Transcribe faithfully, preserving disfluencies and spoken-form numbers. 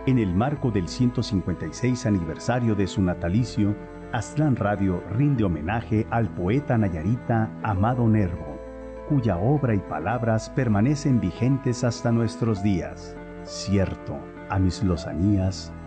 En el marco del ciento cincuenta y seis aniversario de su natalicio, Aztlán Radio rinde homenaje al poeta nayarita Amado Nervo, cuya obra y palabras permanecen vigentes hasta nuestros días. Cierto, a mis lozanías